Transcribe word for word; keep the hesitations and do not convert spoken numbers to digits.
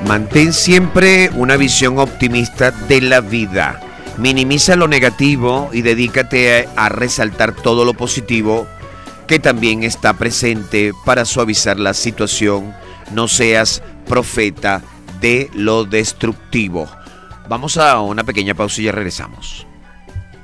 Mantén siempre una visión optimista de la vida. Minimiza lo negativo y dedícate a, a resaltar todo lo positivo que también está presente para suavizar la situación. No seas profeta de lo destructivo. Vamos a una pequeña pausa y ya regresamos.